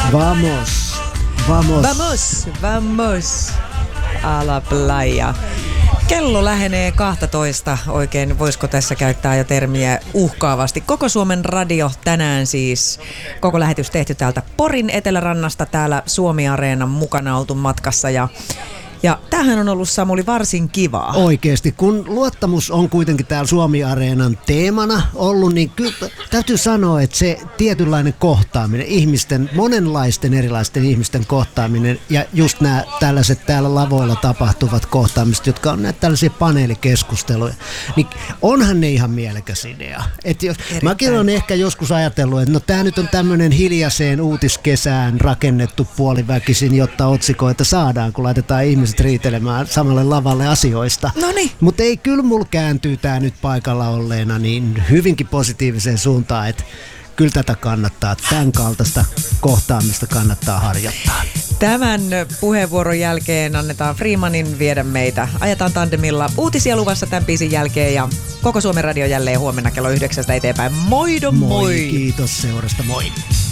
Vamos, vamos. Vamos, vamos a la playa. Kello lähenee 12. Oikein voisiko tässä käyttää jo termiä uhkaavasti. Koko Suomen radio tänään siis. Koko lähetys tehty täältä Porin etelärannasta. Täällä Suomi-areenan mukana oltu matkassa ja tämähän on ollut, Samuli, varsin kivaa. Oikeesti, kun luottamus on kuitenkin täällä Suomi-areenan teemana ollut, niin kyllä täytyy sanoa, että se tietynlainen kohtaaminen, ihmisten, monenlaisten erilaisten ihmisten kohtaaminen ja just nämä tällaiset täällä lavoilla tapahtuvat kohtaamiset, jotka on näitä tällaisia paneelikeskusteluja, niin onhan ne ihan mielekäs idea. Mäkin olen ehkä joskus ajatellut, että no tää nyt on tämmöinen hiljaiseen uutiskesään rakennettu puoliväkisin, jotta otsikoita saadaan, kun laitetaan ihmiset riitelemään samalle lavalle asioista. Noniin. Mutta ei, kyllä mulla kääntyy tää nyt paikalla olleena niin hyvinkin positiiviseen suuntaan, että kyllä tätä kannattaa, tämän kaltaista kohtaamista kannattaa harjoittaa. Tämän puheenvuoron jälkeen annetaan Freemanin viedä meitä. Ajetaan tandemilla. Uutisia luvassa tämän biisin jälkeen ja koko Suomen radio jälleen huomenna kello 9 eteenpäin. Moidon moi! Moi, kiitos seurasta, moi!